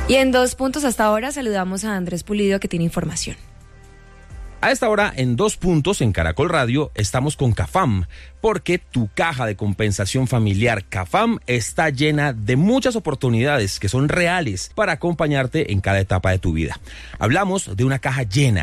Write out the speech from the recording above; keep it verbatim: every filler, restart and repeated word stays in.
Y en Dos Puntos hasta ahora saludamos a Andrés Pulido, que tiene información. A esta hora, en Dos Puntos, en Caracol Radio, estamos con CAFAM, porque tu caja de compensación familiar CAFAM está llena de muchas oportunidades que son reales para acompañarte en cada etapa de tu vida. Hablamos de una caja llena